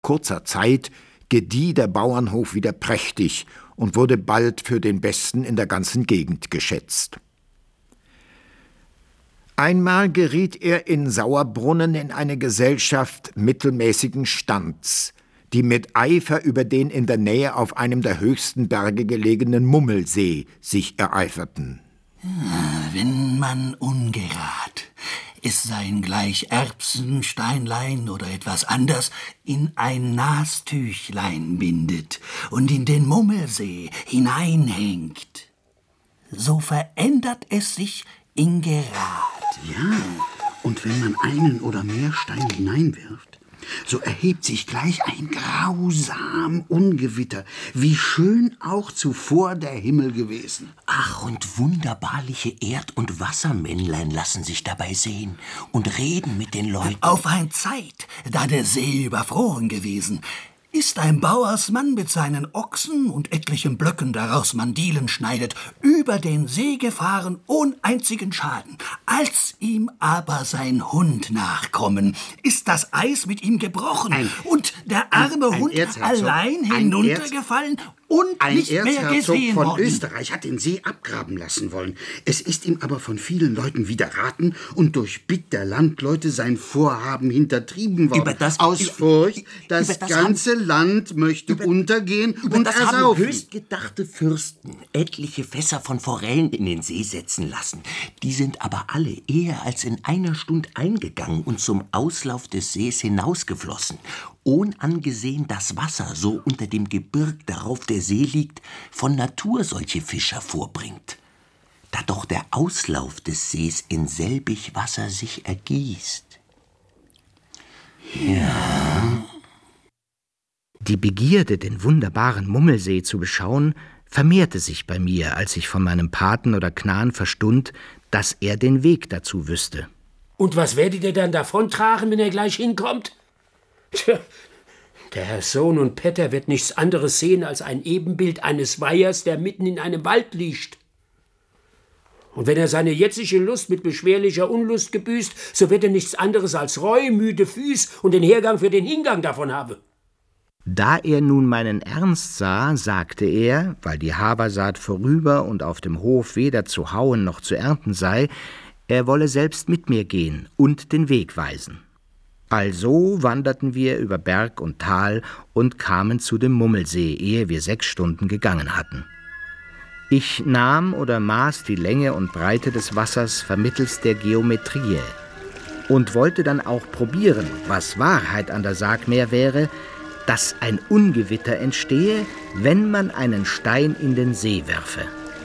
kurzer Zeit gedieh der Bauernhof wieder prächtig und wurde bald für den besten in der ganzen Gegend geschätzt. Einmal geriet er in Sauerbrunnen in eine Gesellschaft mittelmäßigen Stands, die mit Eifer über den in der Nähe auf einem der höchsten Berge gelegenen Mummelsee sich ereiferten. Wenn man ungerad, es seien gleich Erbsen, Steinlein oder etwas anders, in ein Nastüchlein bindet und in den Mummelsee hineinhängt, so verändert es sich in Gerad. Ja, und wenn man einen oder mehr Steine hineinwirft, so erhebt sich gleich ein grausam Ungewitter, wie schön auch zuvor der Himmel gewesen. Ach, und wunderbarliche Erd- und Wassermännlein lassen sich dabei sehen und reden mit den Leuten. Auf ein Zeit, da der See überfroren gewesen, ist ein Bauersmann mit seinen Ochsen und etlichen Blöcken daraus Mandilen schneidet, über den See gefahren, ohne einzigen Schaden. Als ihm aber sein Hund nachkommen, ist das Eis mit ihm gebrochen und der arme Hund allein hinuntergefallen und nicht mehr gesehen worden. Ein Erzherzog von Österreich hat den See abgraben lassen wollen. Es ist ihm aber von vielen Leuten widerraten und durch Bitt der Landleute sein Vorhaben hintertrieben worden. Aus Furcht, das ganze Land möchte untergehen und das ersaufen. Haben höchstgedachte Fürsten etliche Fässer von Forellen in den See setzen lassen. Die sind aber alle eher als in einer Stunde eingegangen und zum Auslauf des Sees hinausgeflossen. Ohnangesehen das Wasser, so unter dem Gebirg, darauf der See liegt, von Natur solche Fischer vorbringt. Da doch der Auslauf des Sees in selbig Wasser sich ergießt. Ja. Die Begierde, den wunderbaren Mummelsee zu beschauen, vermehrte sich bei mir, als ich von meinem Paten oder Knan verstund, dass er den Weg dazu wüsste. Und was werdet ihr dann davontragen, wenn er gleich hinkommt? Tja, der Herr Sohn und Petter wird nichts anderes sehen als ein Ebenbild eines Weihers, der mitten in einem Wald liegt. Und wenn er seine jetzige Lust mit beschwerlicher Unlust gebüßt, so wird er nichts anderes als reumüde Füß und den Hergang für den Hingang davon haben. Da er nun meinen Ernst sah, sagte er, weil die Habersaat vorüber und auf dem Hof weder zu hauen noch zu ernten sei, er wolle selbst mit mir gehen und den Weg weisen. Also wanderten wir über Berg und Tal und kamen zu dem Mummelsee, ehe wir 6 Stunden gegangen hatten. Ich nahm oder maß die Länge und Breite des Wassers vermittels der Geometrie und wollte dann auch probieren, was Wahrheit an der Sag mehr wäre, dass ein Ungewitter entstehe, wenn man einen Stein in den See werfe.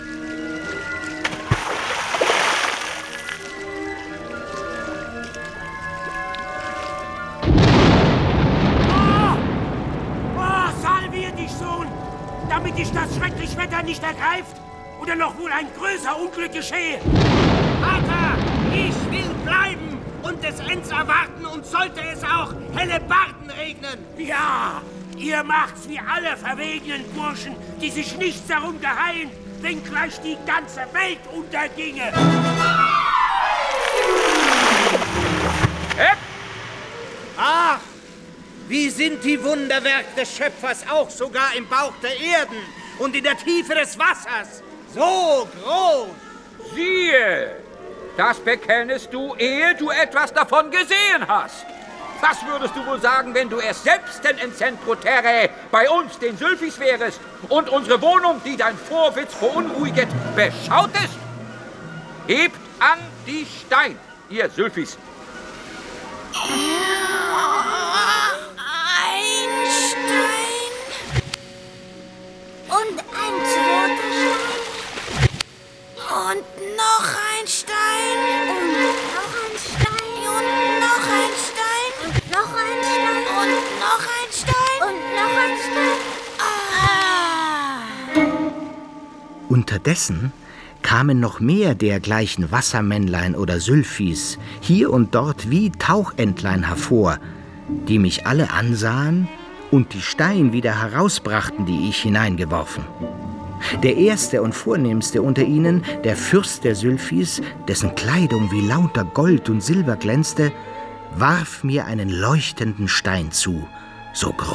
Salvier dich, Sohn, damit dich das schreckliche Wetter nicht ergreift oder noch wohl ein größer Unglück geschehe. Vater, ich will bleiben und des Ends erwarten, und sollte es auch Hellebarden regnen. Ja, ihr macht's wie alle verwegenen Burschen, die sich nichts darum geheilen, wenn gleich die ganze Welt unterginge. Ach, wie sind die Wunderwerke des Schöpfers auch sogar im Bauch der Erden und in der Tiefe des Wassers so groß. Siehe, das bekennest du, ehe du etwas davon gesehen hast. Was würdest du wohl sagen, wenn du es selbst in Centro Terrae bei uns, den Sylphis, wärest und unsere Wohnung, die dein Vorwitz beunruhiget, beschautest? Hebt an die Stein, ihr Sylphis. Ein Stein und ein zweiter Stein und noch ein Stein und noch ein Stein und noch ein Stein und noch ein Stein und noch ein Stein und noch ein Stein. Unterdessen kamen noch mehr dergleichen Wassermännlein oder Sylphis, hier und dort wie Tauchentlein hervor, die mich alle ansahen und die Steine wieder herausbrachten, die ich hineingeworfen. Der erste und vornehmste unter ihnen, der Fürst der Sylphis, dessen Kleidung wie lauter Gold und Silber glänzte, warf mir einen leuchtenden Stein zu, so groß